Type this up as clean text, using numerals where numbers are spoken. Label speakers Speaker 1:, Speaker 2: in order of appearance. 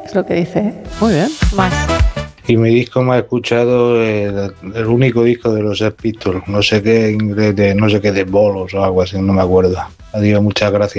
Speaker 1: es lo que dice, ¿eh?
Speaker 2: Muy bien.
Speaker 1: Más.
Speaker 3: Y mi disco más escuchado es el único disco de los Sex Pistols, no sé qué inglés, no sé qué de bolos o algo así, no me acuerdo. Adiós, muchas gracias.